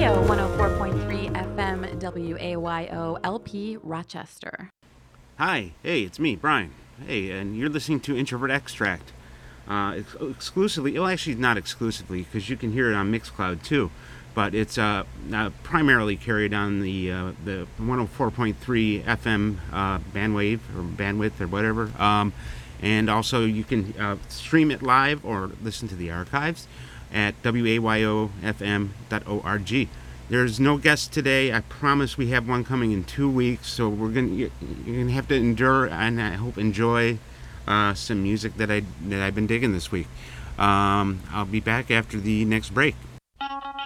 Radio 104.3 FM WAYO LP Rochester. Hi, hey, it's me, Brian. Hey, and you're listening to Introvert Extract. Exclusively, well, actually, not exclusively, because you can hear it on Mixcloud too, but it's primarily carried on the 104.3 FM bandwidth or whatever. And also, you can stream it live or listen to the archives at wayofm.org. There's no guest today. I promise we have one coming in 2 weeks, so you're gonna have to endure and I hope enjoy some music that I've been digging this week. I'll be back after the next break.